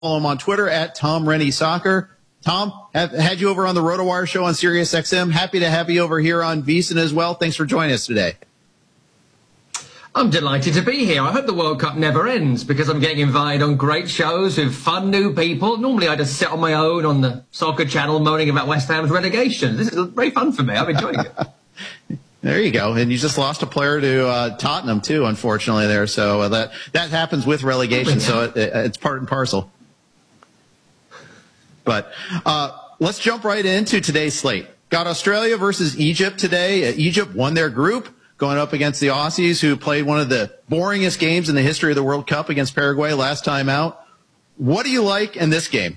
follow him on Twitter at Tom Rennie Soccer. Tom, had you over on the RotoWire show on Sirius XM. Happy to have you over here on VSiN as well. Thanks for joining us today. I'm delighted to be here. I hope the World Cup never ends because I'm getting invited on great shows with fun new people. Normally I just sit on my own on the soccer channel moaning about West Ham's relegation. This is very fun for me. I'm enjoying it. There you go. And you just lost a player to Tottenham too, unfortunately there. So that happens with relegation. So it's part and parcel. But let's jump right into today's slate. Got Australia versus Egypt today. Egypt won their group, going up against the Aussies, who played one of the boringest games in the history of the World Cup against Paraguay last time out. What do you like in this game?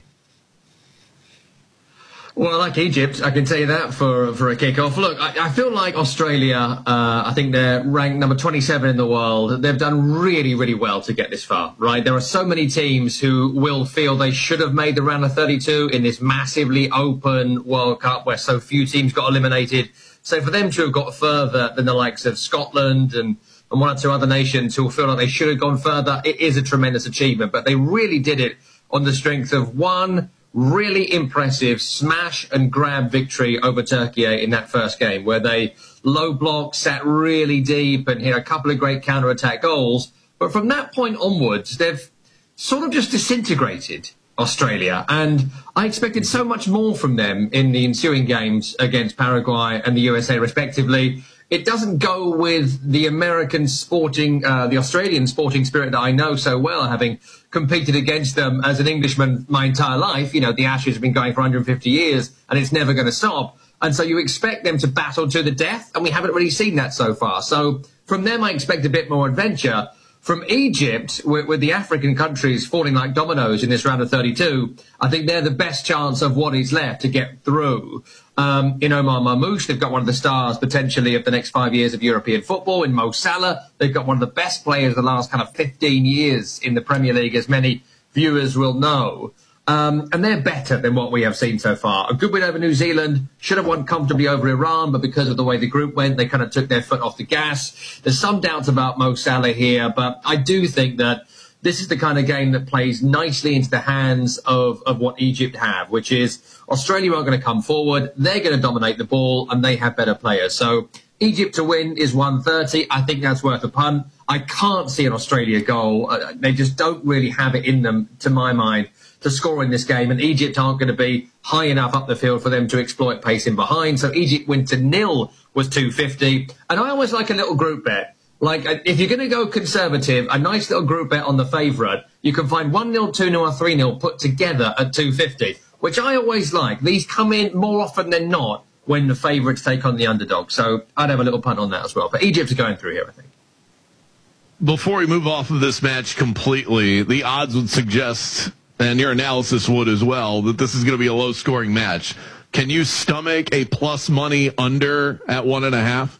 Well, I like Egypt. I can tell you that for a kickoff. Look, I feel like Australia, I think they're ranked number 27 in the world. They've done really, really well to get this far, right? There are so many teams who will feel they should have made the round of 32 in this massively open World Cup where so few teams got eliminated. So for them to have got further than the likes of Scotland and one or two other nations who feel like they should have gone further, it is a tremendous achievement. But they really did it on the strength of one really impressive smash and grab victory over Turkey in that first game, where they low block, sat really deep and hit a couple of great counter-attack goals. But from that point onwards, they've sort of just disintegrated, Australia. And I expected so much more from them in the ensuing games against Paraguay and the USA, respectively. It doesn't go with the American sporting, the Australian sporting spirit that I know so well, having competed against them as an Englishman my entire life. You know, the Ashes have been going for 150 years and it's never going to stop. And so you expect them to battle to the death, and we haven't really seen that so far. So from them, I expect a bit more adventure. From Egypt, with the African countries falling like dominoes in this round of 32, I think they're the best chance of what is left to get through. In Omar Marmoush, they've got one of the stars potentially of the next 5 years of European football. In Mo Salah, they've got one of the best players of the last kind of 15 years in the Premier League, as many viewers will know. And they're better than what we have seen so far. A good win over New Zealand, should have won comfortably over Iran, but because of the way the group went, they kind of took their foot off the gas. There's some doubts about Mo Salah here, but I do think that this is the kind of game that plays nicely into the hands of what Egypt have, which is Australia aren't going to come forward, they're going to dominate the ball, and they have better players. So Egypt to win is 130. I think that's worth a punt. I can't see an Australia goal. They just don't really have it in them, to my mind, to score in this game, and Egypt aren't going to be high enough up the field for them to exploit pace in behind. So Egypt win to 0 was 250. And I always like a little group bet. Like, if you're going to go conservative, a nice little group bet on the favourite, you can find 1-0, 2-0 or 3-0 put together at 250, which I always like. These come in more often than not when the favourites take on the underdog. So I'd have a little punt on that as well. But Egypt's going through here, I think. Before we move off of this match completely, the odds would suggest, and your analysis would as well, that this is going to be a low-scoring match. Can you stomach a plus money under at 1.5?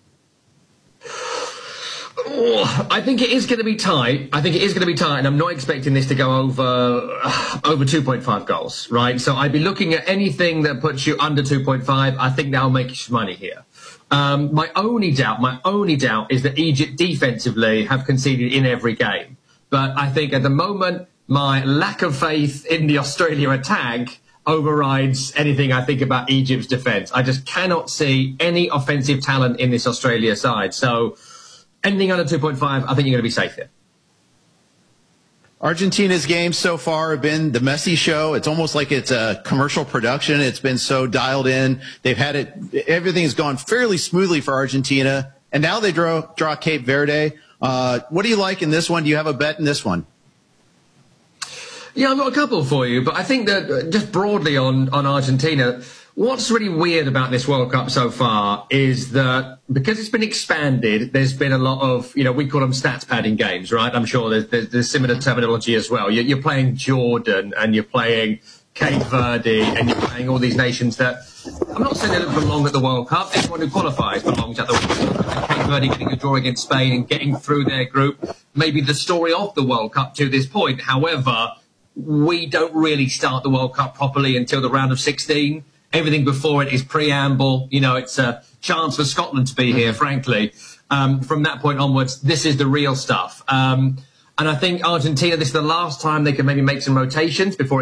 Oh, I think it is going to be tight. And I'm not expecting this to go over 2.5 goals, right? So I'd be looking at anything that puts you under 2.5. I think that'll make you some money here. My only doubt is that Egypt defensively have conceded in every game. But I think at the moment, my lack of faith in the Australia attack overrides anything I think about Egypt's defence. I just cannot see any offensive talent in this Australia side. So anything under 2.5, I think you're going to be safe here. Argentina's games so far have been the Messi show. It's almost like it's a commercial production. It's been so dialed in. They've had it. Everything has gone fairly smoothly for Argentina. And now they draw Cape Verde. What do you like in this one? Do you have a bet in this one? Yeah, I've got a couple for you, but I think that just broadly on Argentina, what's really weird about this World Cup so far is that because it's been expanded, there's been a lot of, we call them stats padding games, right? I'm sure there's similar terminology as well. You're playing Jordan and you're playing Cape Verde and you're playing all these nations that I'm not saying they don't belong at the World Cup. Everyone who qualifies belongs at the World Cup. And Cape Verde getting a draw against Spain and getting through their group, maybe the story of the World Cup to this point. However, we don't really start the World Cup properly until the round of 16. Everything before it is preamble. It's a chance for Scotland to be here, frankly. From that point onwards, this is the real stuff. And I think Argentina, this is the last time they can maybe make some rotations before